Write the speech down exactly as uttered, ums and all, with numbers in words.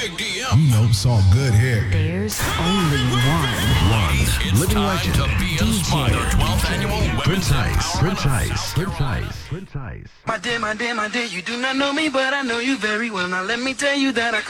You know, saw good hair. There's only one. One. It's Living time legend. to be inspired. The twelfth annual Prince Women's Ice. Prince Ice. Prince Ice. Prince Ice. My dear, my dear, my dear, you do not know me, but I know you very well. Now let me tell you that I